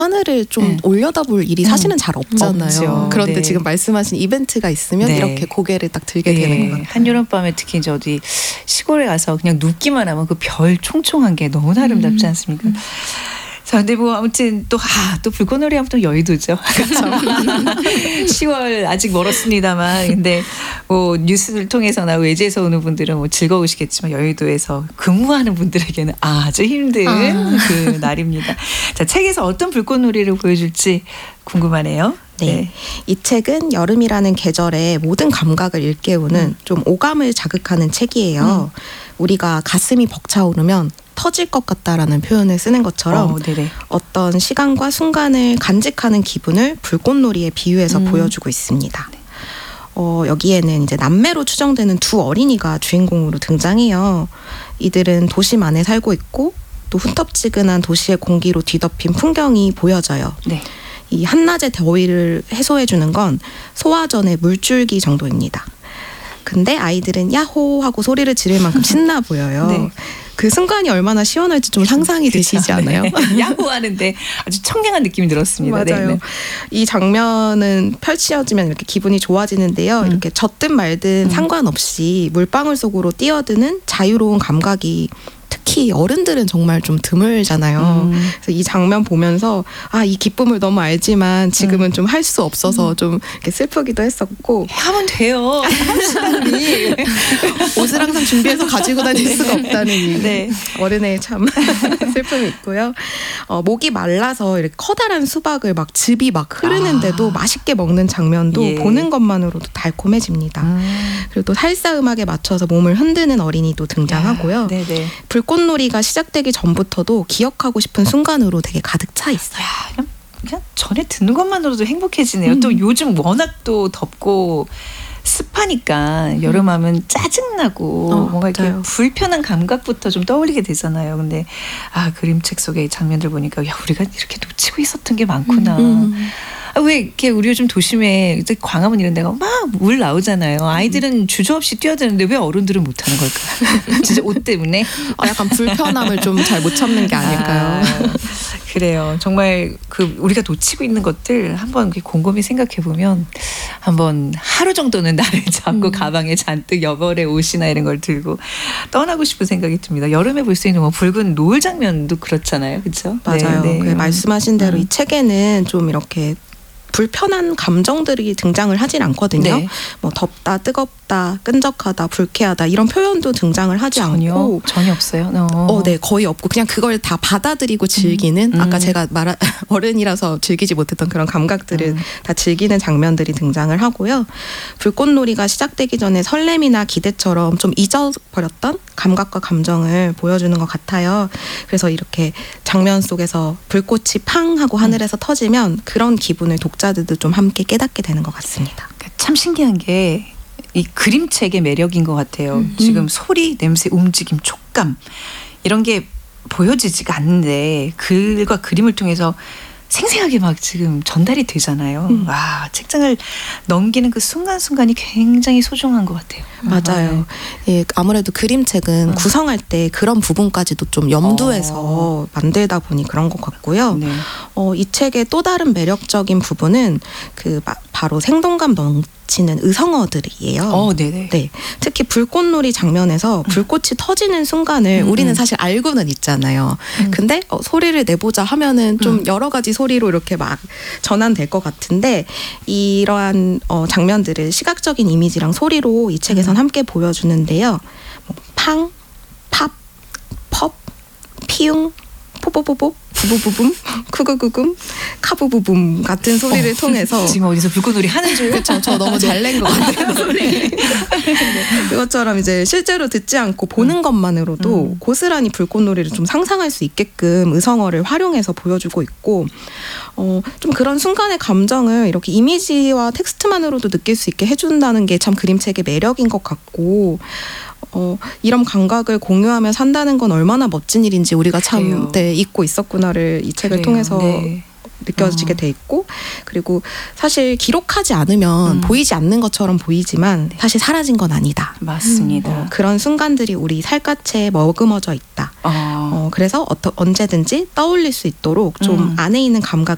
하늘을 좀 올려다볼 일이 사실은 잘 없잖아요. 없죠. 그런데 네. 지금 말씀하신 이벤트가 있으면 네. 이렇게 고개를 딱 들게 되는 것 같아요. 한여름밤에 특히 이제 어디 시골에 가서 그냥 눕기만 하면 그 별 총총한 게 너무 아름답지 않습니까? 자, 근데 뭐 아무튼 또 불꽃놀이 하면 또 여의도죠. 그렇죠. 10월 아직 멀었습니다만, 근데 뭐 뉴스를 통해서나 외지에서 오는 분들은 뭐 즐거우시겠지만 여의도에서 근무하는 분들에게는 아주 힘든 그 날입니다. 자, 책에서 어떤 불꽃놀이를 보여줄지 궁금하네요. 네. 이 책은 여름이라는 계절의 모든 감각을 일깨우는 좀 오감을 자극하는 책이에요. 우리가 가슴이 벅차오르면 터질 것 같다라는 표현을 쓰는 것처럼 어떤 시간과 순간을 간직하는 기분을 불꽃놀이에 비유해서 보여주고 있습니다. 여기에는 이제 남매로 추정되는 두 어린이가 주인공으로 등장해요. 이들은 도심 안에 살고 있고 또 후텁지근한 도시의 공기로 뒤덮인 풍경이 보여져요. 네. 이 한낮의 더위를 해소해주는 건 소화전의 물줄기 정도입니다. 근데 아이들은 야호 하고 소리를 지를 만큼 신나 보여요. 네. 그 순간이 얼마나 시원할지 좀 상상이 되시지 않아요? 네. 야호 하는데 아주 청량한 느낌이 들었습니다. 맞아요. 네. 이 장면은 펼쳐지면 이렇게 기분이 좋아지는데요. 이렇게 젖든 말든 상관없이 물방울 속으로 뛰어드는 자유로운 감각이 특히 어른들은 정말 좀 드물잖아요. 그래서 이 장면 보면서 이 기쁨을 너무 알지만 지금은 좀 할 수 없어서 좀 이렇게 슬프기도 했었고. 하면 돼요. 옷을 항상 준비해서 가지고 다닐 수가 없다는 이 어른의 참 슬픔이 있고요. 목이 말라서 이렇게 커다란 수박을 막 즙이 막 흐르는데도 맛있게 먹는 장면도 보는 것만으로도 달콤해집니다. 그리고 또 살사 음악에 맞춰서 몸을 흔드는 어린이도 등장하고요. 불꽃놀이가 시작되기 전부터도 기억하고 싶은 순간으로 되게 가득 차 있어요. 그냥 전에 듣는 것만으로도 행복해지네요. 또 요즘 워낙 또 덥고 습하니까 여름하면 짜증나고 뭔가 이렇게 불편한 감각부터 좀 떠올리게 되잖아요. 근데 그림책 속의 장면들 보니까 우리가 이렇게 놓치고 있었던 게 많구나. 왜 이렇게 우리 요즘 도심에 이제 광화문 이런 데가 막 물 나오잖아요. 아이들은 주저없이 뛰어드는데 왜 어른들은 못하는 걸까? 진짜 옷 때문에? 약간 불편함을 좀 잘 못 참는 게 아닐까요? 그래요. 정말 우리가 놓치고 있는 것들 한번 곰곰이 생각해 보면 한번 하루 정도는 나를 잡고 가방에 잔뜩 여벌의 옷이나 이런 걸 들고 떠나고 싶은 생각이 듭니다. 여름에 볼 수 있는 뭐 붉은 노을 장면도 그렇잖아요. 그렇죠? 맞아요. 말씀하신 대로 이 책에는 좀 이렇게 불편한 감정들이 등장을 하진 않거든요. 뭐 덥다, 뜨겁다, 끈적하다, 불쾌하다 이런 표현도 등장을 하지 않고 전혀 없어요. 네, 거의 없고 그냥 그걸 다 받아들이고 즐기는 아까 제가 말한 어른이라서 즐기지 못했던 그런 감각들을 다 즐기는 장면들이 등장을 하고요. 불꽃놀이가 시작되기 전에 설렘이나 기대처럼 좀 잊어버렸던 감각과 감정을 보여주는 것 같아요. 그래서 이렇게 장면 속에서 불꽃이 팡 하고 하늘에서 터지면 그런 기분을 독자들도 좀 함께 깨닫게 되는 것 같습니다. 참 신기한 게 이 그림책의 매력인 것 같아요. 지금 소리, 냄새, 움직임, 촉감 이런 게 보여지지가 않는데 글과 그림을 통해서 생생하게 막 지금 전달이 되잖아요. 책장을 넘기는 그 순간순간이 굉장히 소중한 것 같아요. 맞아요. 아무래도 그림책은 구성할 때 그런 부분까지도 좀 염두에서 만들다 보니 그런 것 같고요. 이 책의 또 다른 매력적인 부분은 바로 생동감 넘치는 의성어들이에요. 네. 특히 불꽃놀이 장면에서 불꽃이 터지는 순간을 우리는 사실 알고는 있잖아요. 근데 소리를 내보자 하면은 좀 여러 가지 소리로 이렇게 막 전환될 것 같은데 이러한 장면들을 시각적인 이미지랑 소리로 이 책에선 함께 보여주는데요. 팡, 팝, 펍, 피웅, 포보보보, 부부부붐, 쿠구구금, 카부부붐 같은 소리를 통해서 지금 어디서 불꽃놀이 하는 줄? 그렇죠. 저 너무 잘 낸 것 같아요. 그것처럼 이제 실제로 듣지 않고 보는 것만으로도 고스란히 불꽃놀이를 좀 상상할 수 있게끔 의성어를 활용해서 보여주고 있고 좀 그런 순간의 감정을 이렇게 이미지와 텍스트만으로도 느낄 수 있게 해준다는 게 참 그림책의 매력인 것 같고 이런 감각을 공유하며 산다는 건 얼마나 멋진 일인지 우리가 참 잊고 있었구나를 이 책을 통해서 느껴지게 돼 있고 그리고 사실 기록하지 않으면 보이지 않는 것처럼 보이지만 사실 사라진 건 아니다. 맞습니다. 그런 순간들이 우리 살갗에 머금어져 있다. 그래서 언제든지 떠올릴 수 있도록 좀 안에 있는 감각을